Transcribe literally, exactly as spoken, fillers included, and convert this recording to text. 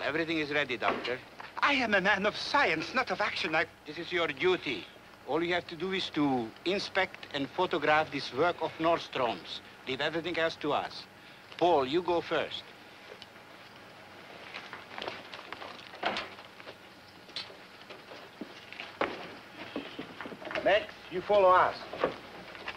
Everything is ready, Doctor. I am a man of science, not of action. I... This is your duty. All you have to do is to inspect and photograph this work of Nordstrom's. Leave everything else to us. Paul, you go first. Max, you follow us.